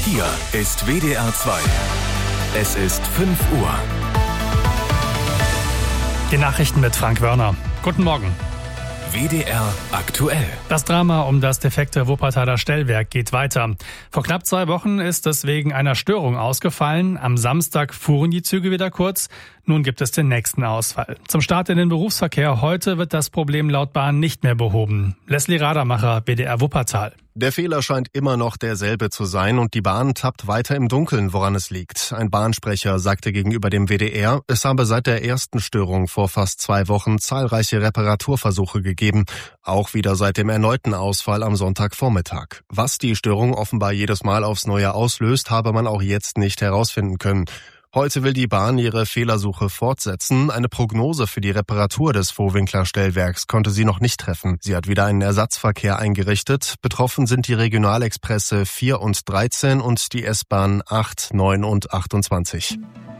Hier ist WDR 2. Es ist 5 Uhr. Die Nachrichten mit Frank Wörner. Guten Morgen. WDR aktuell. Das Drama um das defekte Wuppertaler Stellwerk geht weiter. Vor knapp 2 Wochen ist es wegen einer Störung ausgefallen. Am Samstag fuhren die Züge wieder kurz. Nun gibt es den nächsten Ausfall. Zum Start in den Berufsverkehr heute wird das Problem laut Bahn nicht mehr behoben. Leslie Radermacher, WDR Wuppertal. Der Fehler scheint immer noch derselbe zu sein und die Bahn tappt weiter im Dunkeln, woran es liegt. Ein Bahnsprecher sagte gegenüber dem WDR, es habe seit der ersten Störung vor fast 2 Wochen zahlreiche Reparaturversuche gegeben, auch wieder seit dem erneuten Ausfall am Sonntagvormittag. Was die Störung offenbar jedes Mal aufs Neue auslöst, habe man auch jetzt nicht herausfinden können. Heute will die Bahn ihre Fehlersuche fortsetzen. Eine Prognose für die Reparatur des Vohwinkler Stellwerks konnte sie noch nicht treffen. Sie hat wieder einen Ersatzverkehr eingerichtet. Betroffen sind die Regionalexpresse 4 und 13 und die S-Bahn 8, 9 und 28.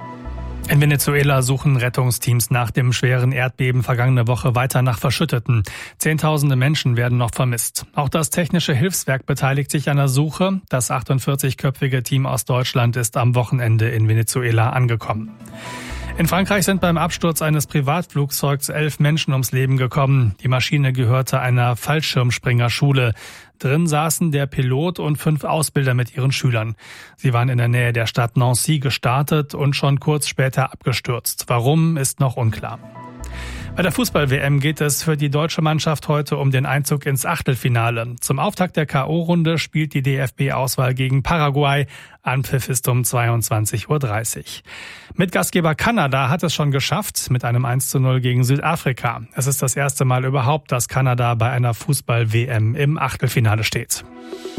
In Venezuela suchen Rettungsteams nach dem schweren Erdbeben vergangene Woche weiter nach Verschütteten. Zehntausende Menschen werden noch vermisst. Auch das Technische Hilfswerk beteiligt sich an der Suche. Das 48-köpfige Team aus Deutschland ist am Wochenende in Venezuela angekommen. In Frankreich sind beim Absturz eines Privatflugzeugs 11 Menschen ums Leben gekommen. Die Maschine gehörte einer Fallschirmspringerschule. Drin saßen der Pilot und 5 Ausbilder mit ihren Schülern. Sie waren in der Nähe der Stadt Nancy gestartet und schon kurz später abgestürzt. Warum, ist noch unklar. Bei der Fußball-WM geht es für die deutsche Mannschaft heute um den Einzug ins Achtelfinale. Zum Auftakt der K.O.-Runde spielt die DFB-Auswahl gegen Paraguay. Anpfiff ist um 22:30 Uhr. Mit Gastgeber Kanada hat es schon geschafft, mit einem 1:0 gegen Südafrika. Es ist das erste Mal überhaupt, dass Kanada bei einer Fußball-WM im Achtelfinale steht.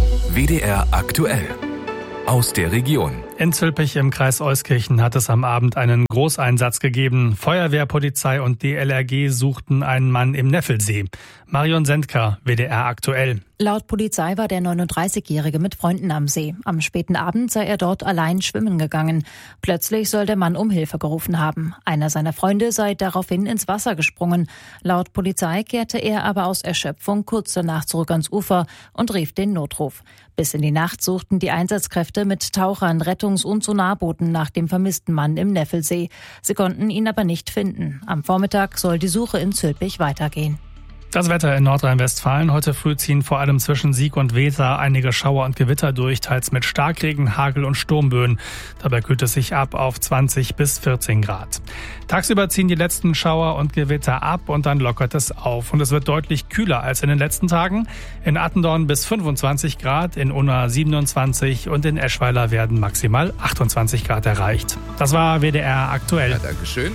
WDR aktuell. Aus der Region. In Zülpich im Kreis Euskirchen hat es am Abend einen Großeinsatz gegeben. Feuerwehr, Polizei und DLRG suchten einen Mann im Neffelsee. Marion Sendker, WDR aktuell. Laut Polizei war der 39-Jährige mit Freunden am See. Am späten Abend sei er dort allein schwimmen gegangen. Plötzlich soll der Mann um Hilfe gerufen haben. Einer seiner Freunde sei daraufhin ins Wasser gesprungen. Laut Polizei kehrte er aber aus Erschöpfung kurz danach zurück ans Ufer und rief den Notruf. Bis in die Nacht suchten die Einsatzkräfte mit Tauchern, Rettungs- und Sonarbooten nach dem vermissten Mann im Neffelsee. Sie konnten ihn aber nicht finden. Am Vormittag soll die Suche in Zülpich weitergehen. Das Wetter in Nordrhein-Westfalen. Heute früh ziehen vor allem zwischen Sieg und Weser einige Schauer und Gewitter durch, teils mit Starkregen, Hagel und Sturmböen. Dabei kühlt es sich ab auf 20 bis 14 Grad. Tagsüber ziehen die letzten Schauer und Gewitter ab und dann lockert es auf. Und es wird deutlich kühler als in den letzten Tagen. In Attendorn bis 25 Grad, in Unna 27 und in Eschweiler werden maximal 28 Grad erreicht. Das war WDR aktuell. Ja, Dankeschön.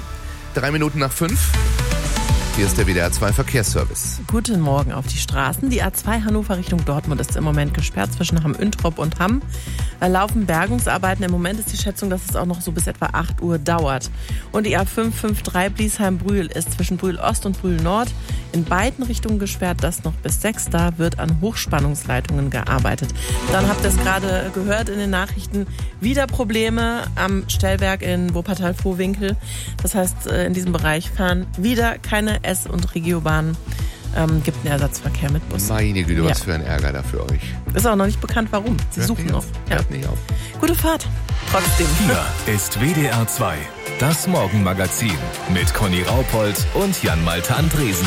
3:05. Hier ist der WDR 2 Verkehrsservice. Guten Morgen auf die Straßen. Die A2 Hannover Richtung Dortmund ist im Moment gesperrt zwischen Hamm-Üntrop und Hamm. Da laufen Bergungsarbeiten. Im Moment ist die Schätzung, dass es auch noch so bis etwa 8 Uhr dauert. Und die A553 Bliesheim-Brühl ist zwischen Brühl-Ost und Brühl-Nord in beiden Richtungen gesperrt. Das noch bis 6. Da wird an Hochspannungsleitungen gearbeitet. Dann habt ihr es gerade gehört in den Nachrichten. Wieder Probleme am Stellwerk in Wuppertal-Vohwinkel. Das heißt, in diesem Bereich fahren wieder keine S- und Regiobahnen. Gibt einen Ersatzverkehr mit Bus. Meine Güte, was für ein Ärger da für euch. Ist auch noch nicht bekannt, warum. Sie suchen noch. Hört nicht auf. Gute Fahrt. Trotzdem. Hier ist WDR 2. Das Morgenmagazin mit Conny Raupold und Jan-Malte Andresen.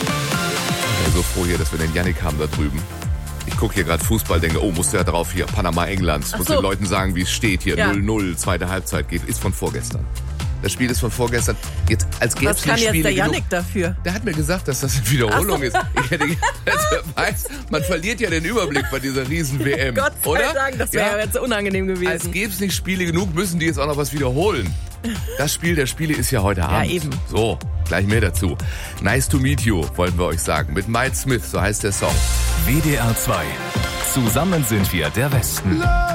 Ich bin so froh hier, dass wir den Yannick haben da drüben. Ich gucke hier gerade Fußball, denke, musst du ja drauf hier, Panama, England. Muss den Leuten sagen, wie es steht hier. Ja. 0-0, zweite Halbzeit geht, ist von vorgestern. Das Spiel ist von vorgestern. Jetzt, als gäbe es Was kann nicht jetzt Spiele der Yannick genug. dafür? Der hat mir gesagt, dass das eine Wiederholung ist. Ich hätte weiß, man verliert ja den Überblick bei dieser Riesen-WM. Gott sei oder? Dank, das wäre ja jetzt unangenehm gewesen. Als gäbe es nicht Spiele genug, müssen die jetzt auch noch was wiederholen. Das Spiel der Spiele ist ja heute Abend. Ja, eben. So, gleich mehr dazu. Nice to meet you, wollten wir euch sagen. Mit Mike Smith, so heißt der Song. WDR 2. Zusammen sind wir der Westen.